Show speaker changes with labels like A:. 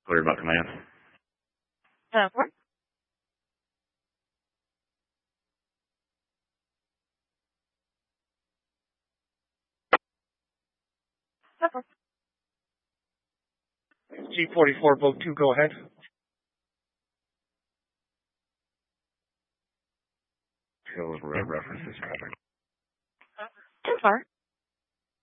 A: Clear about command.
B: Report. Report.
C: G44, Boat 2, go ahead.
A: Kill references traffic.
B: Too far.